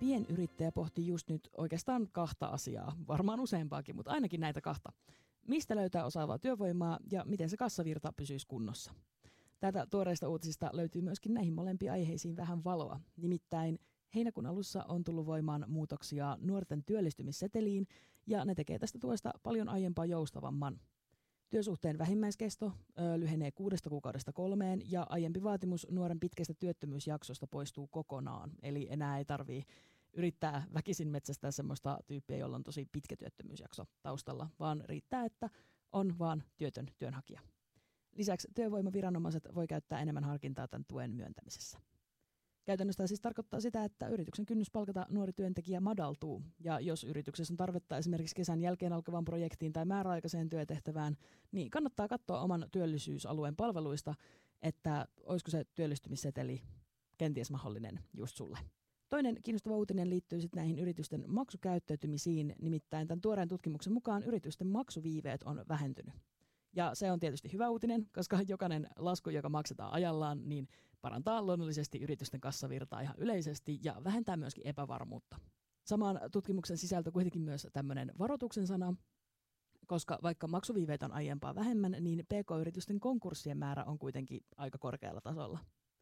pienyrittäjä pohtii just nyt oikeastaan kahta asiaa, varmaan useampaakin, mutta ainakin näitä kahta. Mistä löytää osaavaa työvoimaa ja miten se kassavirta pysyisi kunnossa? Täältä tuoreista uutisista löytyy myöskin näihin molempiin aiheisiin vähän valoa. Nimittäin heinäkuun alussa on tullut voimaan muutoksia nuorten työllistymisseteliin ja ne tekee tästä tuesta paljon aiempaa joustavamman. Työsuhteen vähimmäiskesto lyhenee 6 kuukaudesta 3 ja aiempi vaatimus nuoren pitkästä työttömyysjaksosta poistuu kokonaan. Eli enää ei tarvitse yrittää väkisin metsästää semmoista tyyppiä, jolla on tosi pitkä työttömyysjakso taustalla, vaan riittää, että on vaan työtön työnhakija. Lisäksi työvoimaviranomaiset voi käyttää enemmän harkintaa tämän tuen myöntämisessä. Käytännössä tämä siis tarkoittaa sitä, että yrityksen kynnys palkata nuori työntekijä madaltuu, ja jos yrityksessä on tarvetta esimerkiksi kesän jälkeen alkavaan projektiin tai määräaikaiseen työtehtävään, niin kannattaa katsoa oman työllisyysalueen palveluista, että olisiko se työllistymisseteli kenties mahdollinen just sulle. Toinen kiinnostava uutinen liittyy sitten näihin yritysten maksukäyttäytymisiin, nimittäin tämän tuoreen tutkimuksen mukaan yritysten maksuviiveet on vähentynyt. Ja se on tietysti hyvä uutinen, koska jokainen lasku, joka maksetaan ajallaan, niin parantaa luonnollisesti yritysten kassavirtaa ihan yleisesti ja vähentää myöskin epävarmuutta. Samaan tutkimuksen sisältö kuitenkin myös tämmöinen varoituksen sana, koska vaikka maksuviiveitä on aiempaa vähemmän, niin PK-yritysten konkurssien määrä on kuitenkin aika korkealla tasolla.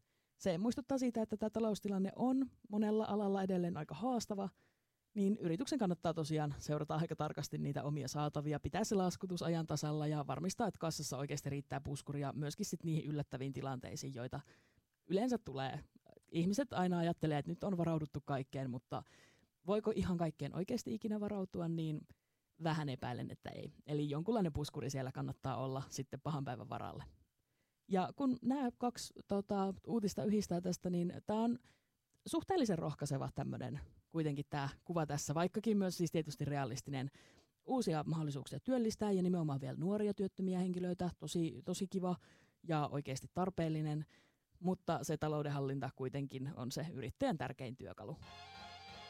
Se muistuttaa siitä, että tämä taloustilanne on monella alalla edelleen aika haastava, niin yrityksen kannattaa tosiaan seurata aika tarkasti niitä omia saatavia, pitää se laskutus ajan tasalla ja varmistaa, että kassassa oikeasti riittää puskuria myöskin sit niihin yllättäviin tilanteisiin, joita yleensä tulee. Ihmiset aina ajattelee, että nyt on varauduttu kaikkeen, mutta voiko ihan kaikkeen oikeasti ikinä varautua, niin vähän epäilen, että ei. Eli jonkunlainen puskuri siellä kannattaa olla sitten pahan päivän varalle. Ja kun nämä kaksi uutista yhdistää tästä, niin tämä on suhteellisen rohkaiseva tämmöinen kuitenkin tämä kuva tässä, vaikkakin myös siis tietysti realistinen. Uusia mahdollisuuksia työllistää ja nimenomaan vielä nuoria työttömiä henkilöitä, tosi kiva ja oikeasti tarpeellinen, mutta se taloudenhallinta kuitenkin on se yrittäjän tärkein työkalu.